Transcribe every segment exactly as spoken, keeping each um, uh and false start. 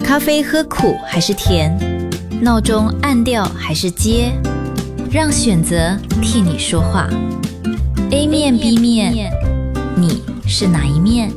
咖啡喝苦还是甜？闹钟按掉还是接？让选择替你说话。A 面 B 面，你是哪一面？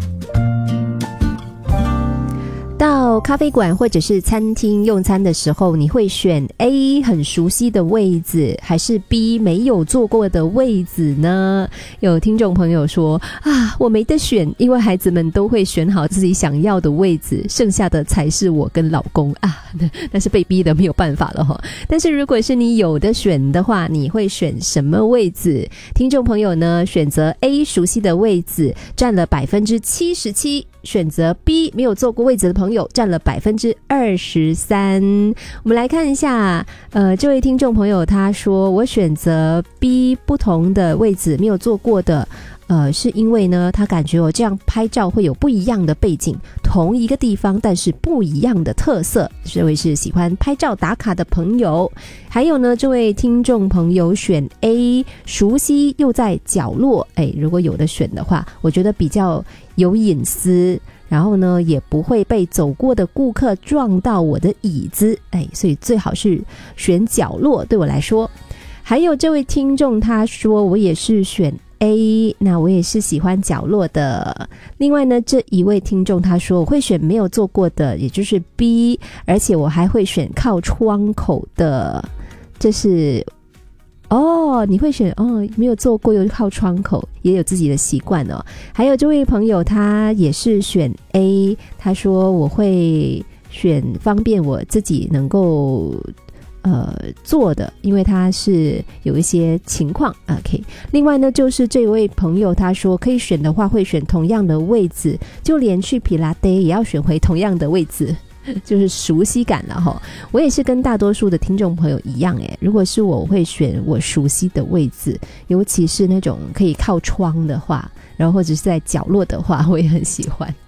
到咖啡馆或者是餐厅用餐的时候，你会选 A 很熟悉的位子，还是 B 没有坐过的位子呢？有听众朋友说啊，我没得选，因为孩子们都会选好自己想要的位子，剩下的才是我跟老公啊，那是被逼的，没有办法了哈。但是如果是你有的选的话，你会选什么位子？听众朋友呢，选择 A 熟悉的位子占了 百分之七十七， 选择 B 没有坐过位子的朋友占了 百分之二十三。 我们来看一下，呃，这位听众朋友他说，我选择 B 不同的位置没有坐过的，呃，是因为呢，他感觉我这样拍照会有不一样的背景，同一个地方但是不一样的特色。这位是喜欢拍照打卡的朋友。还有呢，这位听众朋友选 A 熟悉又在角落，哎，如果有的选的话，我觉得比较有隐私，然后呢也不会被走过的顾客撞到我的椅子，哎，所以最好是选角落，对我来说。还有这位听众他说，我也是选 A， 那我也是喜欢角落的。另外呢，这一位听众他说，我会选没有坐过的，也就是 B， 而且我还会选靠窗口的。这是哦，你会选哦，没有坐过又靠窗口，也有自己的习惯哦。还有这位朋友他也是选 A， 他说我会选方便我自己能够呃做的，因为他是有一些情况 OK。 另外呢，就是这位朋友他说可以选的话会选同样的位置，就连去皮拉戴也要选回同样的位置，就是熟悉感了齁。我也是跟大多数的听众朋友一样诶，如果是我我会选我熟悉的位置，尤其是那种可以靠窗的话，然后或者是在角落的话，我也很喜欢。